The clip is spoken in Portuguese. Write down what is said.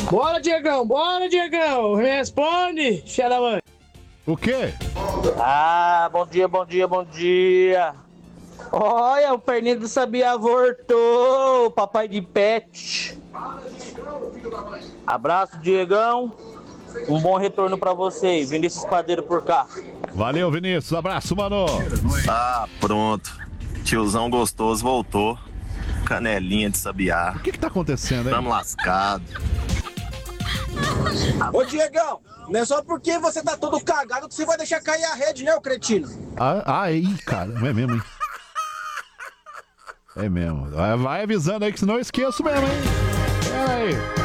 Bora, Diegão. Responde, filha da mãe. O quê? Ah, bom dia, bom dia, bom dia. Olha, o perninho do Sabiá voltou, papai de pet. Abraço, Diegão. Um bom retorno pra vocês. Vinícius Padeiro por cá. Valeu, Vinícius. Abraço, mano. Ah, pronto. Tiozão gostoso voltou. Canelinha de Sabiá. O que tá acontecendo aí? Tamo lascado. Ô Diegão, não é só porque você tá todo cagado que você vai deixar cair a rede, né, ô cretino? Cara, não é mesmo, hein? É mesmo. Vai avisando aí que senão eu esqueço mesmo, hein? Pera aí.